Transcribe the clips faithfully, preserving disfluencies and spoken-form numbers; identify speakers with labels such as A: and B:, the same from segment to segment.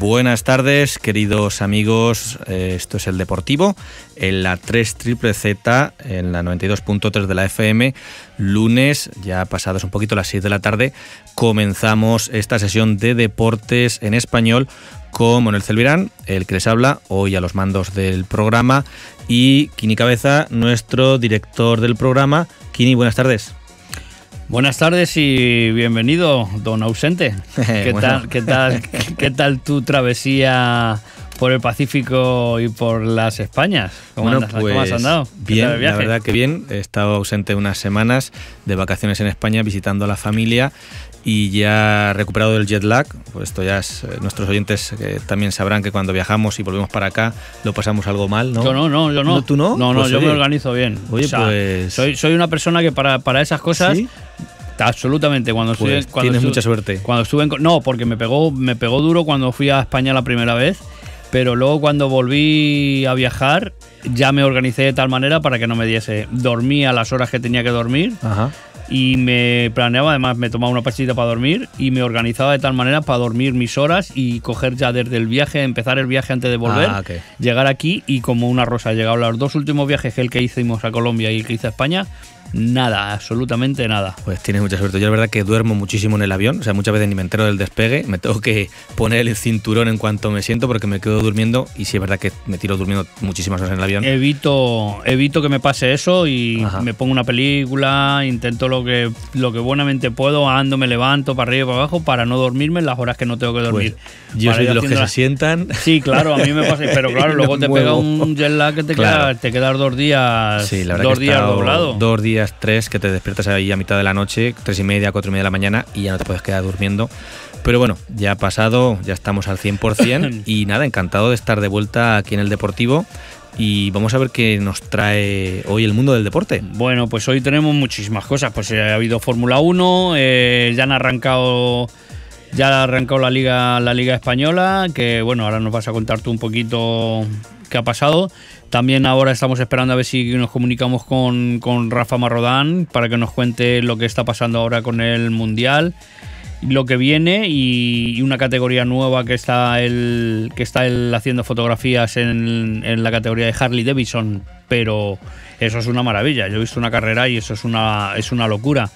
A: Buenas tardes, queridos amigos. Eh, esto es El Deportivo, en la tres Z Z, en la noventa y dos punto tres de la F M. Lunes, ya pasados un poquito las seis de la tarde, comenzamos esta sesión de deportes en español con Manuel Celvirán, el que les habla, hoy a los mandos del programa, y Kini Cabeza, nuestro director del programa. Kini, buenas tardes.
B: Buenas tardes y bienvenido, don ausente. ¿Qué, bueno. tal, qué, tal, ¿Qué tal tu travesía por el Pacífico y por las Españas? ¿Cómo,
A: bueno,
B: andas?
A: Pues,
B: ¿Cómo has andado?
A: Bien, la verdad que bien. He estado ausente unas semanas de vacaciones en España visitando a la familia y ya recuperado del jet lag. Pues esto ya es, eh, nuestros oyentes eh, también sabrán que cuando viajamos y volvemos para acá lo pasamos algo mal, ¿no?
B: Yo no, no, yo no.
A: ¿No ¿Tú no?
B: No, no,
A: pues,
B: yo
A: oye,
B: me organizo bien.
A: Oye,
B: o sea,
A: pues...
B: Soy, soy una persona que para, para esas cosas...
A: ¿Sí?
B: Absolutamente. Cuando
A: pues
B: estuve, cuando
A: tienes
B: estuve,
A: mucha suerte.
B: Cuando estuve en, no, porque me pegó, me pegó duro cuando fui a España la primera vez, pero luego cuando volví a viajar ya me organicé de tal manera para que no me diese. Dormí a las horas que tenía que dormir.
A: Ajá.
B: Y me planeaba, además me tomaba una pastillita para dormir y me organizaba de tal manera para dormir mis horas y coger ya desde el viaje, empezar el viaje antes de volver,
A: ah, okay.
B: llegar aquí y como una rosa. He llegado a los dos últimos viajes, el que hicimos a Colombia y el que hice a España, nada, absolutamente nada.
A: Pues tienes mucha suerte. Yo la verdad que duermo muchísimo en el avión, o sea, muchas veces ni me entero del despegue, me tengo que poner el cinturón en cuanto me siento porque me quedo durmiendo y sí es verdad que me tiro durmiendo muchísimas horas en el avión.
B: Evito, evito que me pase eso y
A: Ajá.
B: me pongo una película, intento lo que, lo que buenamente puedo, ando, me levanto para arriba y para abajo para no dormirme en las horas que no tengo que dormir.
A: Pues yo soy de los que
B: la...
A: se sientan.
B: Sí, claro, a mí me pasa, pero claro, luego te
A: muevo.
B: pega un jet lag que te,
A: claro.
B: queda, te quedas dos días,
A: sí, la verdad
B: dos
A: que
B: días
A: estado
B: doblado.
A: Dos días, tres, que te despiertas ahí a mitad de la noche, tres y media, cuatro y media de la mañana y ya no te puedes quedar durmiendo. Pero bueno, ya ha pasado, ya estamos al cien por ciento y nada, encantado de estar de vuelta aquí en El Deportivo y vamos a ver qué nos trae hoy el mundo del deporte.
B: Bueno, pues hoy tenemos muchísimas cosas, pues eh, ha habido Fórmula uno, eh, ya han arrancado... Ya ha arrancado la Liga, la Liga Española, que bueno, ahora nos vas a contar tú un poquito qué ha pasado. También ahora estamos esperando a ver si nos comunicamos con, con Rafa Marrodán para que nos cuente lo que está pasando ahora con el Mundial, lo que viene y, y una categoría nueva que está él, que está él haciendo fotografías en, en la categoría de Harley Davidson, pero eso es una maravilla. Yo he visto una carrera y eso es una, es una locura.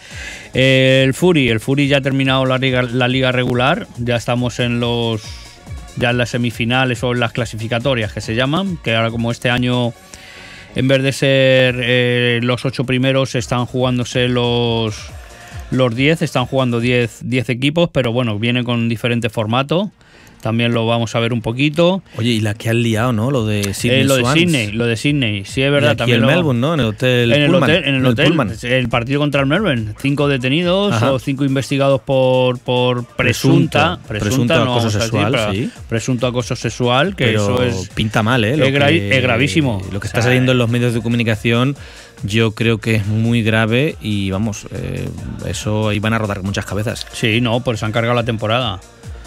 B: Eh, el Fury, el Fury ya ha terminado la liga, la liga regular, ya estamos en los ya en las semifinales o en las clasificatorias que se llaman, que ahora como este año en vez de ser eh, los ocho primeros están jugándose los los diez, están jugando diez equipos, pero bueno, viene con diferente formato. También lo vamos a ver un poquito.
A: Oye, y la que han liado, ¿no? Lo de Sydney.
B: Eh, lo de
A: Swans.
B: Sydney, lo de Sydney, sí es verdad.
A: Y aquí
B: también
A: en
B: lo...
A: Melbourne, ¿no? En el hotel
B: en el
A: Pullman.
B: hotel, en el,
A: el
B: hotel
A: Pullman.
B: el partido contra el Melbourne. Cinco detenidos.
A: Ajá.
B: O cinco investigados por, por presunta,
A: presunto,
B: presunta,
A: presunto
B: no
A: acoso
B: vamos a
A: sexual,
B: decir,
A: sí.
B: Presunto acoso sexual, que
A: pero
B: eso es
A: pinta mal, ¿eh? Lo
B: es, gra
A: que,
B: es gravísimo.
A: Lo que está
B: o sea,
A: saliendo en los medios de comunicación, yo creo que es muy grave y vamos, eh, eso ahí van a rodar muchas cabezas.
B: Sí, no, pues se han cargado la temporada.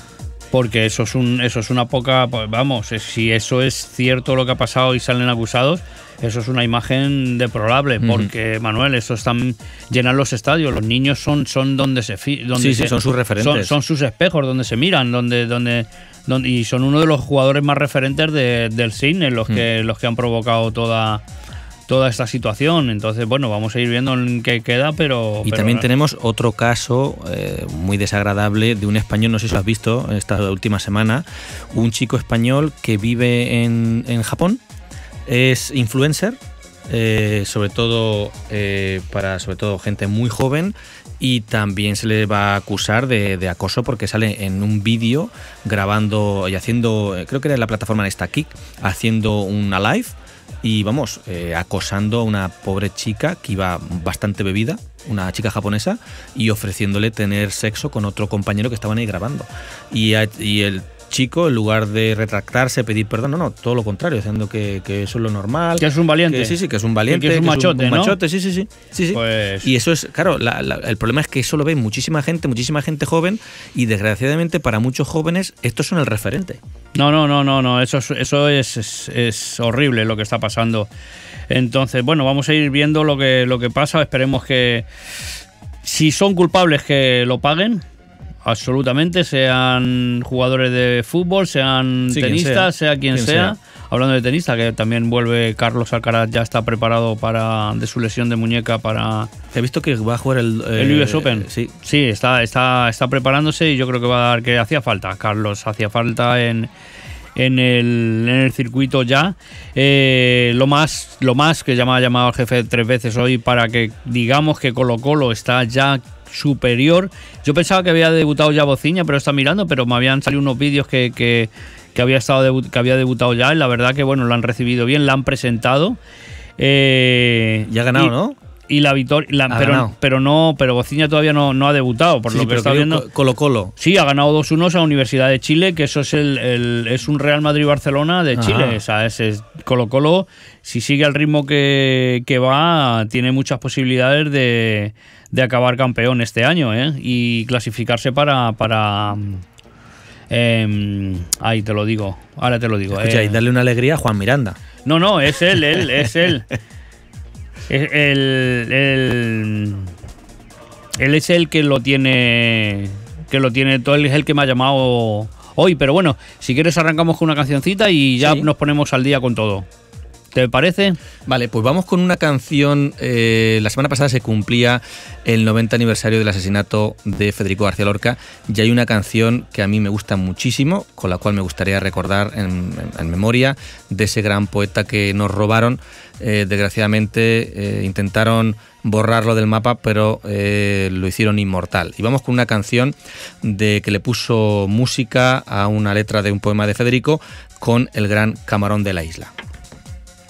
B: Porque eso es un eso es una poca, pues vamos, si eso es cierto lo que ha pasado y salen acusados, eso es una imagen deplorable, uh-huh. Porque Manuel, eso están llenan los estadios, los niños son son donde se donde
A: sí,
B: se,
A: sí, son sus referentes,
B: son, son sus espejos donde se miran, donde donde, donde y son uno de los jugadores más referentes de, del cine, los uh-huh. que los que han provocado toda toda esta situación. Entonces, bueno, vamos a ir viendo en qué queda, pero...
A: Y
B: pero
A: también
B: no.
A: tenemos otro caso eh, muy desagradable de un español, no sé si lo has visto esta última semana, un chico español que vive en, en Japón, es influencer, eh, sobre todo eh, para sobre todo gente muy joven, y también se le va a acusar de, de acoso porque sale en un vídeo grabando y haciendo, creo que era en la plataforma esta Kick, haciendo una live y vamos, eh, acosando a una pobre chica que iba bastante bebida, una chica japonesa, y ofreciéndole tener sexo con otro compañero que estaban ahí grabando. Y, y el chico, en lugar de retractarse, pedir perdón, no, no, todo lo contrario, diciendo que, que eso es lo normal.
B: Que es un valiente.
A: Que sí, sí, que es un valiente.
B: Que es un machote,
A: un, un
B: ¿no?
A: machote, sí, sí, sí. sí, sí.
B: Pues...
A: Y eso es, claro, la, la, el problema es que eso lo ve muchísima gente, muchísima gente joven, y desgraciadamente para muchos jóvenes estos son el referente.
B: No, no, no, no, no, eso, eso es, es, es horrible lo que está pasando. Entonces, bueno, vamos a ir viendo lo que, lo que pasa, esperemos que si son culpables que lo paguen. absolutamente, sean jugadores de fútbol, sean
A: sí,
B: tenistas, sea. sea quien, quien sea. sea. Hablando de tenista, que también vuelve Carlos Alcaraz, ya está preparado para de su lesión de muñeca para...
A: He visto que va a jugar el...
B: Eh, el U S Open.
A: Sí,
B: sí está, está, está preparándose y yo creo que va a dar que hacía falta, Carlos, hacía falta en... En el, en el circuito ya. Eh, lo más lo más que ya me ha llamado el jefe tres veces hoy para que digamos que Colo-Colo está ya superior. Yo pensaba que había debutado ya Bociña, pero está mirando, pero me habían salido unos vídeos que, que, que había estado debu- que había debutado ya, y la verdad que bueno, lo han recibido bien, la han presentado. Eh,
A: ya ha ganado,
B: y,
A: ¿no?
B: Y la victoria, pero, pero no, pero Bociña todavía no, no ha debutado, por
A: sí,
B: lo que está viendo.
A: Colo-Colo.
B: Sí, ha ganado dos uno a la Universidad de Chile, que eso es el, el es un Real Madrid-Barcelona de Chile. Ajá. O sea, es, es Colo-Colo, si sigue al ritmo que, que va, tiene muchas posibilidades de, de acabar campeón este año, ¿eh? Y clasificarse para... para eh, ahí te lo digo, ahora te lo digo.
A: Escucha,
B: eh.
A: y darle una alegría a Juan Miranda.
B: No, no, es él, él, es él. El, el, él es el que lo tiene, que lo tiene todo, él es el que me ha llamado hoy. Pero bueno, si quieres arrancamos con una cancioncita y ya sí. nos ponemos al día con todo. ¿Te parece?
A: Vale, pues vamos con una canción. Eh, la semana pasada se cumplía el noventa aniversario del asesinato de Federico García Lorca y hay una canción que a mí me gusta muchísimo, con la cual me gustaría recordar en, en, en memoria de ese gran poeta que nos robaron. Eh, desgraciadamente eh, intentaron borrarlo del mapa, pero eh, lo hicieron inmortal. Y vamos con una canción de que le puso música a una letra de un poema de Federico con el gran Camarón de la Isla.